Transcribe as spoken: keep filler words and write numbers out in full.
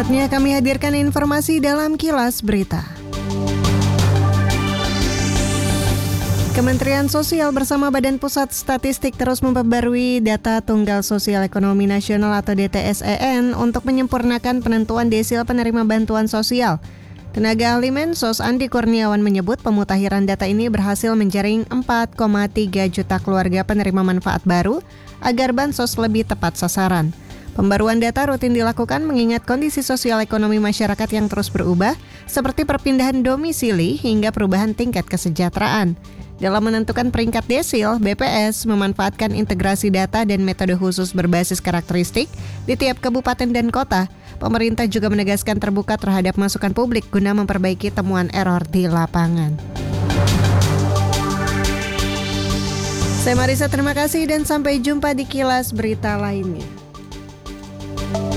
Saatnya kami hadirkan informasi dalam Kilas Berita. Kementerian Sosial bersama Badan Pusat Statistik terus memperbarui data Tunggal Sosial Ekonomi Nasional atau D T S E N untuk menyempurnakan penentuan desil penerima bantuan sosial. Tenaga ahli Mensos Andi Kurniawan menyebut pemutahiran data ini berhasil menjaring empat koma tiga juta keluarga penerima manfaat baru agar bansos lebih tepat sasaran. Pembaruan data rutin dilakukan mengingat kondisi sosial ekonomi masyarakat yang terus berubah, seperti perpindahan domisili hingga perubahan tingkat kesejahteraan. Dalam menentukan peringkat desil, B P S memanfaatkan integrasi data dan metode khusus berbasis karakteristik di tiap kabupaten dan kota. Pemerintah juga menegaskan terbuka terhadap masukan publik guna memperbaiki temuan error di lapangan. Saya Marisa, terima kasih dan sampai jumpa di Kilas Berita lainnya.